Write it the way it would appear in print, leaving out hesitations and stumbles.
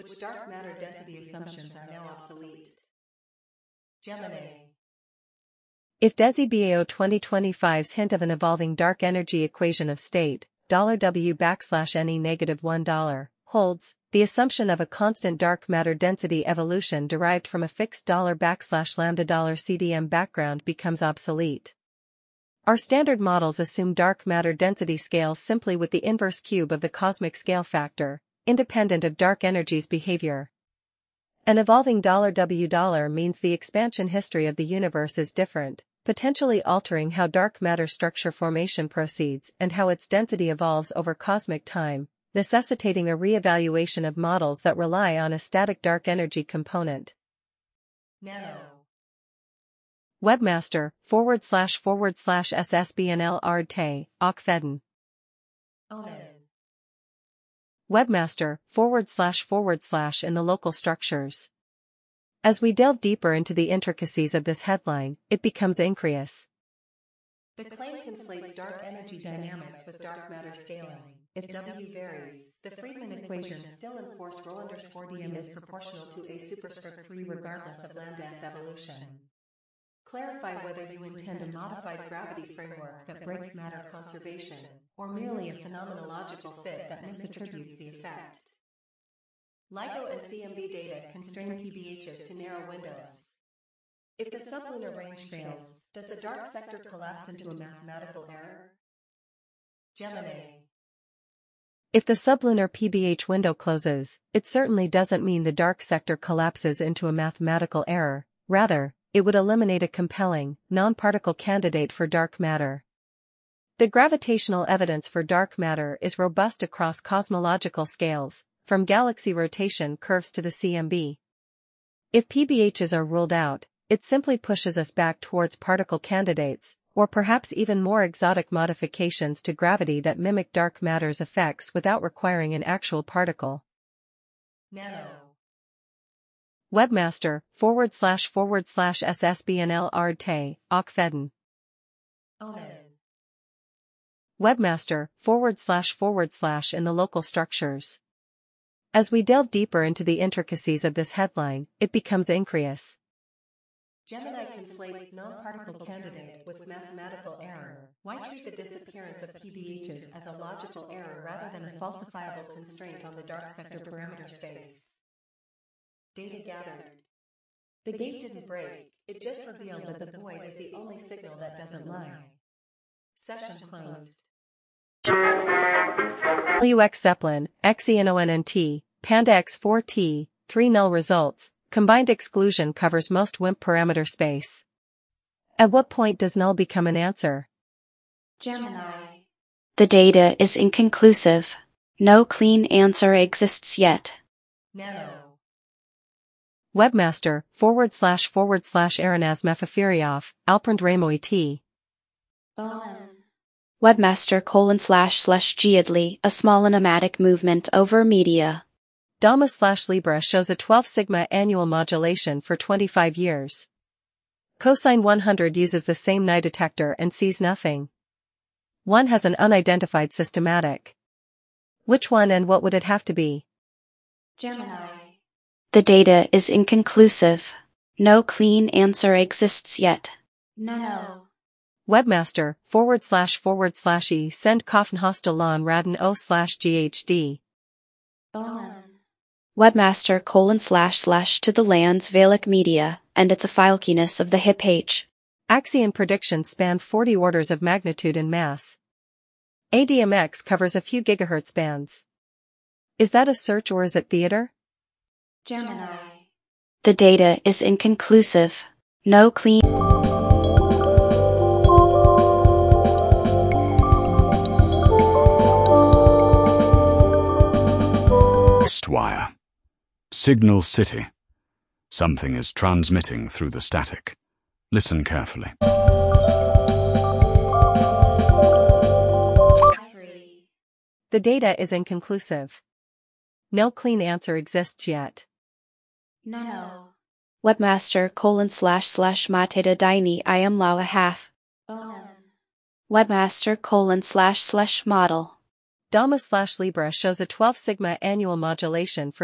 which dark matter density assumptions are now obsolete. Gemini. If DESI-BAO 2025's hint of an evolving dark energy equation of state, $W/(NE -$1) holds, the assumption of a constant dark matter density evolution derived from a fixed $\lambda $CDM background becomes obsolete. Our standard models assume dark matter density scales simply with the inverse cube of the cosmic scale factor, independent of dark energy's behavior. An evolving $W$ means the expansion history of the universe is different, potentially altering how dark matter structure formation proceeds and how its density evolves over cosmic time, necessitating a re-evaluation of models that rely on a static dark energy component. Nano. Webmaster //SSBNL Ardte, Okfeden. Onan. Webmaster // in the local structures. As we delve deeper into the intricacies of this headline, it becomes incurious. The claim conflates dark energy dynamics with dark matter scaling. If W varies, the Friedmann equation still enforce ρ_dm is proportional to a superscript 3 regardless of lambda's evolution. Clarify whether you intend a modified gravity framework that breaks matter conservation, or merely a phenomenological fit that misattributes the effect. LIGO and CMB data constrain PBHs to narrow windows. If the sublunar range fails, does the dark sector collapse into a mathematical error? Gemini. If the sublunar PBH window closes, it certainly doesn't mean the dark sector collapses into a mathematical error, rather, it would eliminate a compelling, non-particle candidate for dark matter. The gravitational evidence for dark matter is robust across cosmological scales, from galaxy rotation curves to the CMB. If PBHs are ruled out, it simply pushes us back towards particle candidates, or perhaps even more exotic modifications to gravity that mimic dark matter's effects without requiring an actual particle. Nano. Webmaster // SSBNL Ardte, Okfeden. Onan. Webmaster // in the local structures. As we delve deeper into the intricacies of this headline, it becomes incurious. Gemini conflates non-particle candidate with mathematical error. Why treat the disappearance of PBHs as a logical error rather than a falsifiable constraint on the dark sector parameter space? Data gathered. The gate didn't break, it just revealed that the void is the only signal that doesn't lie. Session closed. WX Zeppelin, XENONNT, Panda X4T, 3 null results, combined exclusion covers most WIMP parameter space. At what point does null become an answer? Gemini. The data is inconclusive. No clean answer exists yet. Nano. Webmaster // Aronaz Mefafirioff, Alprand Ramoy T. Onan. Webmaster / Giadli, a small animatic movement over media. Dama/Libra shows a 12 sigma annual modulation for 25 years. Cosine 100 uses the same Nye detector and sees nothing. One has an unidentified systematic. Which one and what would it have to be? Gemini. The data is inconclusive. No clean answer exists yet. Nano. Webmaster // E send Koffenhostel Lon Radin O/GHD. Onan. Webmaster / to the lands Valak Media, and it's a filekiness of the hip H. Axion predictions span 40 orders of magnitude in mass. ADMX covers a few gigahertz bands. Is that a search or is it theater? Gemini. The data is inconclusive. No clean. Wire. Signal City. Something is transmitting through the static. Listen carefully. The data is inconclusive. No clean answer exists yet. Nano. Webmaster / Mateda Daini I am Lawa half. Onan. Webmaster / model. Dama/Libra shows a 12 sigma annual modulation for